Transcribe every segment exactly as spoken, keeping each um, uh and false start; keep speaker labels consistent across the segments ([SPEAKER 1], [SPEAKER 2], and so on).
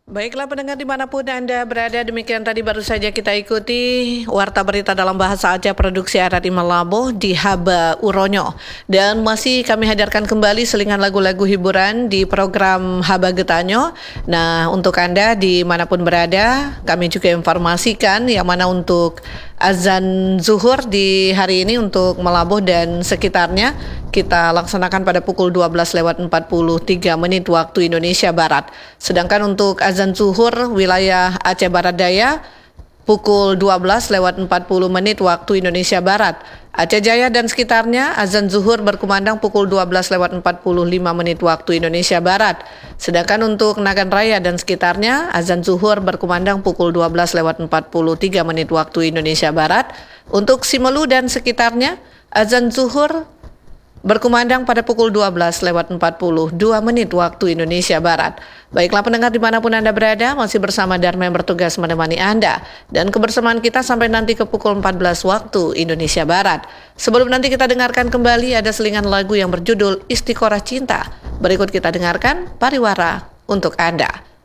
[SPEAKER 1] Baiklah pendengar dimanapun Anda berada, demikian tadi baru saja kita ikuti Warta Berita dalam Bahasa Aceh Produksi R R I Malabo di Haba Uronyo. Dan masih kami hadirkan kembali selingan lagu-lagu hiburan di program Haba Getanyo. Nah, untuk Anda dimanapun berada, kami juga informasikan yang mana untuk azan zuhur di hari ini untuk Malabo dan sekitarnya kita laksanakan pada pukul dua belas lewat empat puluh tiga menit waktu Indonesia Barat. Sedangkan untuk azan zuhur wilayah Aceh Barat Daya pukul dua belas lewat empat puluh menit waktu Indonesia Barat. Aceh Jaya dan sekitarnya azan zuhur berkumandang pukul dua belas lewat empat puluh lima menit waktu Indonesia Barat. Sedangkan untuk Nagan Raya dan sekitarnya azan zuhur berkumandang pukul dua belas lewat empat puluh tiga menit waktu Indonesia Barat. Untuk Simelu dan sekitarnya azan zuhur berkumandang pada pukul dua belas lewat empat puluh dua menit waktu Indonesia Barat. Baiklah pendengar dimanapun Anda berada, masih bersama Dharma yang bertugas menemani Anda. Dan kebersamaan kita sampai nanti ke pukul empat belas waktu Indonesia Barat. Sebelum nanti kita dengarkan kembali ada selingan lagu yang berjudul Istiqorah Cinta. Berikut kita dengarkan Pariwara untuk Anda.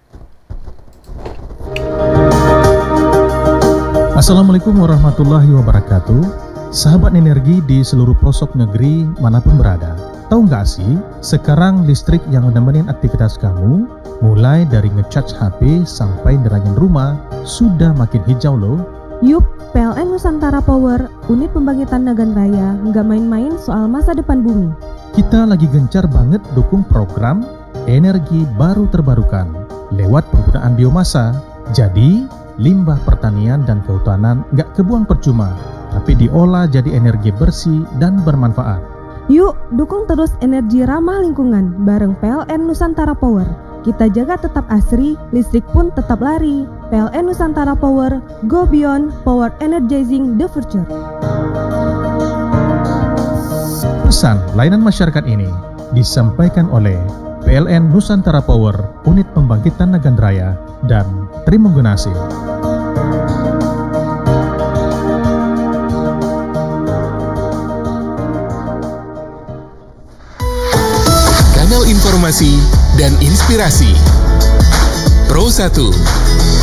[SPEAKER 2] Assalamualaikum warahmatullahi wabarakatuh. Sahabat energi di seluruh pelosok negeri manapun berada, tahu nggak sih sekarang listrik yang menemenin aktivitas kamu mulai dari ngecharge H P sampai nerangin rumah sudah makin hijau loh.
[SPEAKER 3] Yup, P L N Nusantara Power, unit pembangkitan Nagan Raya, nggak main-main soal masa depan bumi.
[SPEAKER 2] Kita lagi gencar banget dukung program energi baru terbarukan lewat penggunaan biomasa. Jadi limbah pertanian dan kehutanan nggak kebuang percuma, tapi diolah jadi energi bersih dan bermanfaat.
[SPEAKER 3] Yuk, dukung terus energi ramah lingkungan bareng P L N Nusantara Power. Kita jaga tetap asri, listrik pun tetap lari. P L N Nusantara Power, go beyond, power energizing the future.
[SPEAKER 2] Pesan layanan masyarakat ini disampaikan oleh P L N Nusantara Power, unit pembangkitan Nagan Raya, dan Trimenggunasi.
[SPEAKER 4] Informasi dan inspirasi Pro satu